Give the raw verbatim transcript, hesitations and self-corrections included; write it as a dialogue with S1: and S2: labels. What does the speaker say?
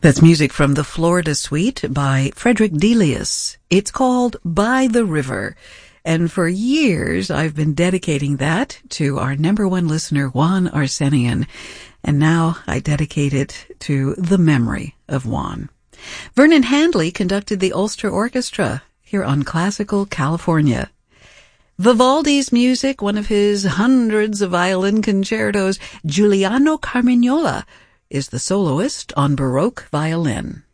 S1: That's music from the Florida Suite by Frederick Delius. It's called By the River. And for years, I've been dedicating that to our number one listener, Juan Arsenian. And now I dedicate it to the memory of Juan. Vernon Handley conducted the Ulster Orchestra here on Classical California. Vivaldi's music, one of his hundreds of violin concertos, Giuliano Carmignola is the soloist on Baroque violin.